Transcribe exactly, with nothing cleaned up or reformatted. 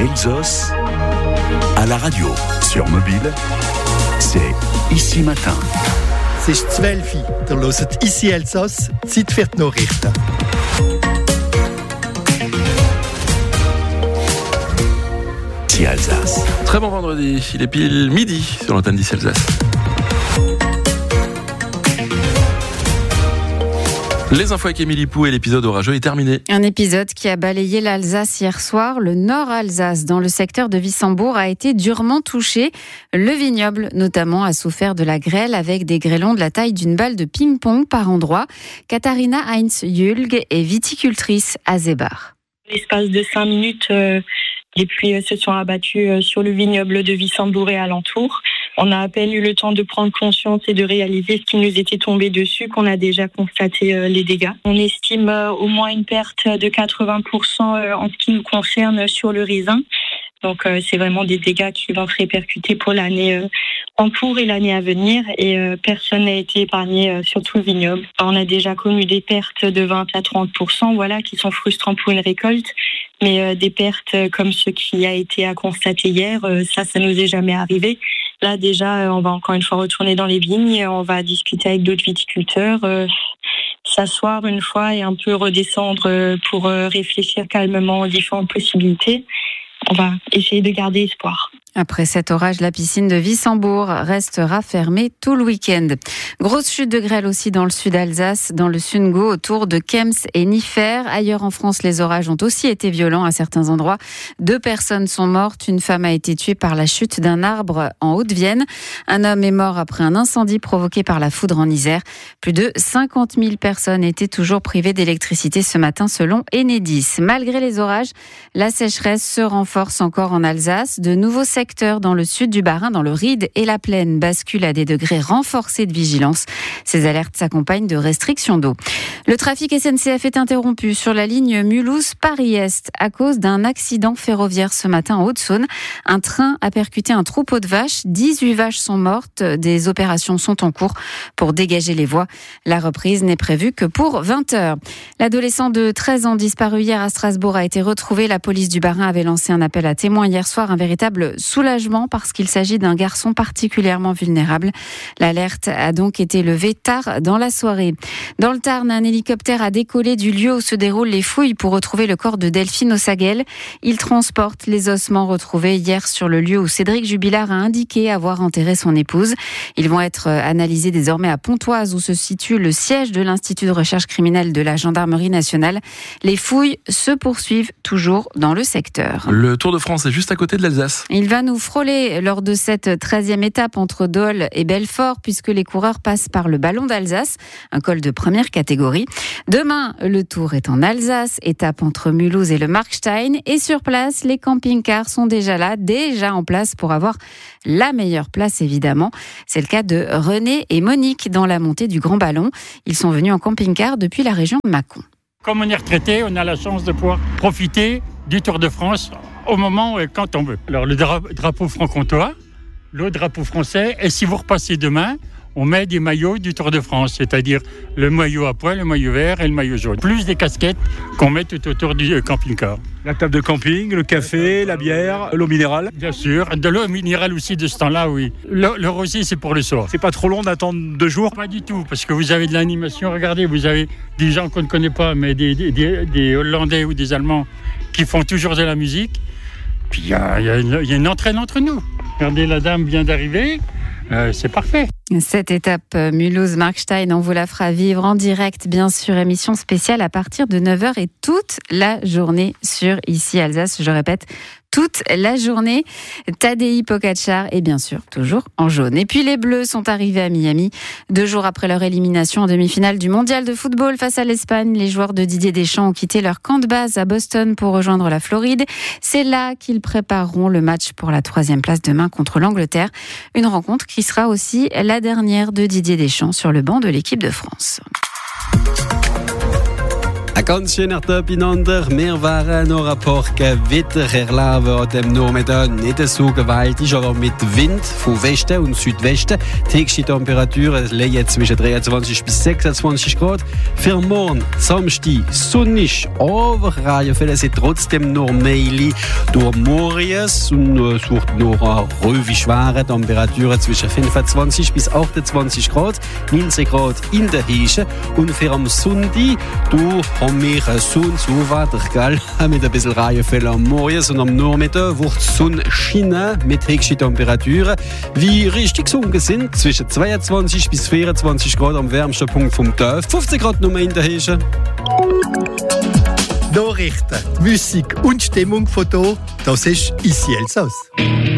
Elsos à la radio, sur mobile, c'est Ici Matin. Es ist zwölf Uhr. Ihr hört «Ici Elsass», Zeit für die Nachrichten. Ici Alsace. Très bon vendredi, il est pile midi sur l'antenne d'Ici Alsace. Les infos avec Émilie Pou et l'épisode orageux est terminé. Un épisode qui a balayé l'Alsace hier soir. Le nord Alsace, dans le secteur de Wissembourg, a été durement touché. Le vignoble, notamment, a souffert de la grêle avec des grêlons de la taille d'une balle de ping-pong par endroit. Katharina Heinz-Julg est viticultrice à Zebar. L'espace de cinq minutes, euh, les pluies se sont abattues sur le vignoble de Wissembourg et alentour. On a à peine eu le temps de prendre conscience et de réaliser ce qui nous était tombé dessus, qu'on a déjà constaté euh, les dégâts. On estime euh, au moins une perte de quatre-vingts pour cent euh, en ce qui nous concerne sur le raisin. Donc euh, c'est vraiment des dégâts qui vont se répercuter pour l'année euh, en cours et l'année à venir. Et euh, personne n'a été épargné euh, sur tout le vignoble. On a déjà connu des pertes de vingt à trente pour cent, voilà, qui sont frustrants pour une récolte. Mais euh, des pertes euh, comme ce qui a été à constater hier, euh, ça, ça nous est jamais arrivé. Là, déjà, on va encore une fois retourner dans les vignes, on va discuter avec d'autres viticulteurs, euh, s'asseoir une fois et un peu redescendre pour euh, réfléchir calmement aux différentes possibilités. On va essayer de garder espoir. Après cet orage, la piscine de Wissembourg restera fermée tout le week-end. Grosse chute de grêle aussi dans le sud Alsace, dans le Sungo, autour de Kems et Niffer. Ailleurs en France, les orages ont aussi été violents à certains endroits. Deux personnes sont mortes. Une femme a été tuée par la chute d'un arbre en Haute-Vienne. Un homme est mort après un incendie provoqué par la foudre en Isère. Plus de cinquante mille personnes étaient toujours privées d'électricité ce matin, selon Enedis. Malgré les orages, la sécheresse se renforce encore en Alsace. De nouveaux secteurs dans le sud du Bas-Rhin, dans le Ride et la Plaine, basculent à des degrés renforcés de vigilance. Ces alertes s'accompagnent de restrictions d'eau. Le trafic S N C F est interrompu sur la ligne Mulhouse-Paris-Est à cause d'un accident ferroviaire ce matin en Haute-Saône. Un train a percuté un troupeau de vaches. dix-huit vaches sont mortes. Des opérations sont en cours pour dégager les voies. La reprise n'est prévue que pour vingt heures. L'adolescent de treize ans disparu hier à Strasbourg a été retrouvé. La police du Bas-Rhin avait lancé un appel à témoins hier soir. Un véritable soulagement parce qu'il s'agit d'un garçon particulièrement vulnérable. L'alerte a donc été levée tard dans la soirée. Dans le Tarn, un hélicoptère a décollé du lieu où se déroulent les fouilles pour retrouver le corps de Delphine Ossaguel. Il transporte les ossements retrouvés hier sur le lieu où Cédric Jubilard a indiqué avoir enterré son épouse. Ils vont être analysés désormais à Pontoise où se situe le siège de l'Institut de recherche criminelle de la Gendarmerie nationale. Les fouilles se poursuivent toujours dans le secteur. Le Tour de France est juste à côté de l'Alsace. Il va nous frôler lors de cette treizième étape entre Dole et Belfort puisque les coureurs passent par le Ballon d'Alsace, un col de première catégorie. Demain, le Tour est en Alsace, étape entre Mulhouse et le Markstein. Et sur place, les camping-cars sont déjà là, déjà en place pour avoir la meilleure place évidemment. C'est le cas de René et Monique dans la montée du Grand Ballon. Ils sont venus en camping-car depuis la région de Mâcon. Comme on est retraité, on a la chance de pouvoir profiter du Tour de France au moment et quand on veut. Alors le dra- drapeau franc-comtois, le drapeau français, et si vous repassez demain, on met des maillots du Tour de France, c'est-à-dire le maillot à pois, le maillot vert et le maillot jaune. Plus des casquettes qu'on met tout autour du camping-car. La table de camping, le café, la bière, l'eau minérale. Bien sûr, de l'eau minérale aussi de ce temps-là, oui. Le, le rosé, c'est pour le soir. C'est pas trop long d'attendre deux jours? Pas du tout, parce que vous avez de l'animation. Regardez, vous avez des gens qu'on ne connaît pas, mais des, des, des, des Hollandais ou des Allemands qui font toujours de la musique. Puis il y, y, y a une entraîne entre nous. Regardez, la dame vient d'arriver. Euh, c'est parfait. Cette étape Mulhouse-Markstein, on vous la fera vivre en direct, bien sûr, émission spéciale à partir de neuf heures et toute la journée sur Ici Alsace, je répète, toute la journée. Tadej Pogačar est bien sûr toujours en jaune. Et puis les Bleus sont arrivés à Miami. Deux jours après leur élimination en demi-finale du mondial de football face à l'Espagne, les joueurs de Didier Deschamps ont quitté leur camp de base à Boston pour rejoindre la Floride. C'est là qu'ils prépareront le match pour la troisième place demain contre l'Angleterre. Une rencontre qui sera aussi la dernière de Didier Deschamps sur le banc de l'équipe de France. Ein ganz schöner Tag beieinander. Wir waren noch ein paar Gewitter erleben an dem Nachmittag. Nicht so gewaltig, aber mit Wind von Westen und Südwesten. Die höchste Temperatur liegt zwischen dreiundzwanzig bis sechsundzwanzig Grad. Für morgen, Samstag, sonnig, aber Reihenfälle sind trotzdem noch Meili durch Morgens und sucht noch eine ruhige, schwere Temperatur zwischen fünfundzwanzig bis achtundzwanzig Grad, neunzehn Grad in der Heische. Und für am Sonntag, du haben wir Sonne zu Wetter, gell? Mit ein bisschen Reihenfälle am Morgen und am Nachmittag wird die Sonne scheinen mit höchsten Temperaturen, wie richtig gesungen sind, zwischen zweiundzwanzig bis vierundzwanzig Grad am wärmsten Punkt vom Tag, fünfzehn Grad nur in der Heische. Nachrichten, Musik und Stimmung von hier, das ist «Ici Elsass».